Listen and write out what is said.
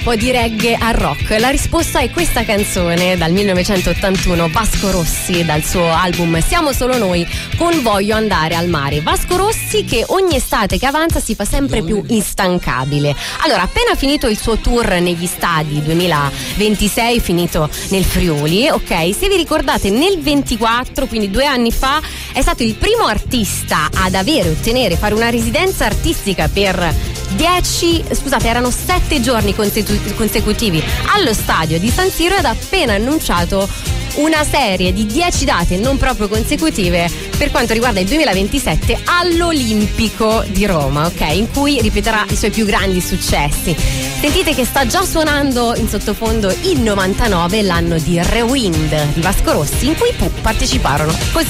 Un po' di reggae al rock. La risposta è questa canzone dal 1981, Vasco Rossi, dal suo album Siamo solo noi con Voglio andare al mare. Vasco Rossi che ogni estate che avanza si fa sempre più instancabile. Allora, appena finito il suo tour negli stadi 2026, finito nel Friuli, ok, se vi ricordate nel 24, quindi 2 anni fa, è stato il primo artista ad fare una residenza artistica per 7 giorni consecutivi allo stadio di San Siro ed ha appena annunciato una serie di 10 date non proprio consecutive per quanto riguarda il 2027 all'Olimpico di Roma, ok? In cui ripeterà i suoi più grandi successi. Sentite che sta già suonando in sottofondo il 99, l'anno di Rewind di Vasco Rossi, in cui parteciparono così.